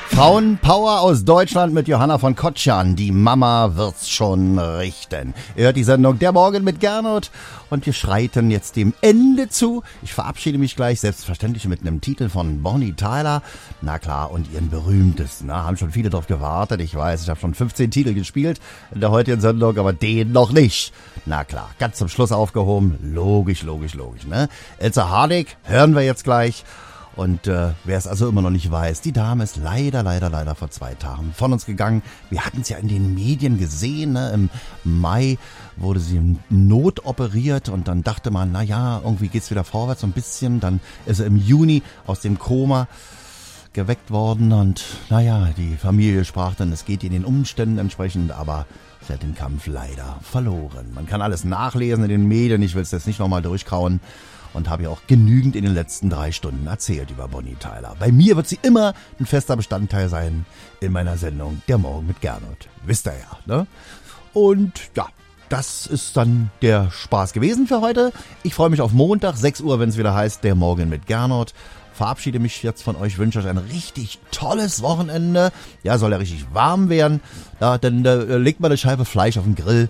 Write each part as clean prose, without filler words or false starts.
Frauenpower aus Deutschland mit Johanna von Kotschan. Die Mama wird's schon richten. Ihr hört die Sendung Der Morgen mit Gernot und wir schreiten jetzt dem Ende zu. Ich verabschiede mich gleich selbstverständlich mit einem Titel von Bonnie Tyler. Na klar, und ihren berühmtesten. Na, haben schon viele drauf gewartet. Ich weiß, ich habe schon 15 Titel gespielt in der heutigen Sendung, aber den noch nicht. Na klar, ganz zum Schluss aufgehoben. Logisch, ne? Elsa Hardig hören wir jetzt gleich. Und wer es also immer noch nicht weiß, die Dame ist leider vor 2 Tagen von uns gegangen. Wir hatten es ja in den Medien gesehen, ne? Im Mai wurde sie notoperiert und dann dachte man, na ja, irgendwie geht's wieder vorwärts so ein bisschen. Dann ist sie im Juni aus dem Koma geweckt worden und naja, die Familie sprach dann, es geht ihr den Umständen entsprechend, aber sie hat den Kampf leider verloren. Man kann alles nachlesen in den Medien, ich will es jetzt nicht nochmal durchkauen. Und habe ja auch genügend in den letzten 3 Stunden erzählt über Bonnie Tyler. Bei mir wird sie immer ein fester Bestandteil sein in meiner Sendung Der Morgen mit Gernot. Wisst ihr ja, ne? Und ja, das ist dann der Spaß gewesen für heute. Ich freue mich auf Montag, 6 Uhr, wenn es wieder heißt Der Morgen mit Gernot. Verabschiede mich jetzt von euch, wünsche euch ein richtig tolles Wochenende. Ja, soll ja richtig warm werden. Ja, dann legt mal eine Scheibe Fleisch auf den Grill.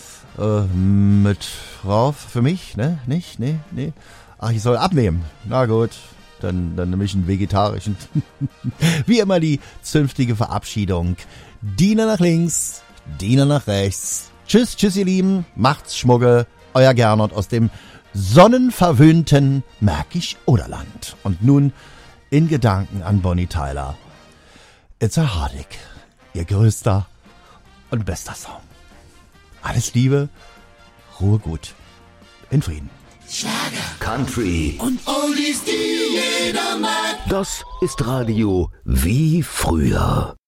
Mit drauf für mich, ne? Nicht? Nee. Ach, ich soll abnehmen. Na gut, dann nehme ich einen vegetarischen. Wie immer die zünftige Verabschiedung. Diener nach links, Diener nach rechts. Tschüss, ihr Lieben. Macht's Schmugge. Euer Gernot aus dem sonnenverwöhnten Märkisch-Oderland. Und nun in Gedanken an Bonnie Tyler. Elsa Hardig, ihr größter und bester Song. Alles Liebe, Ruhe gut, in Frieden. Schlager, Country und Oldies, die jeder mag. Das ist Radio wie früher.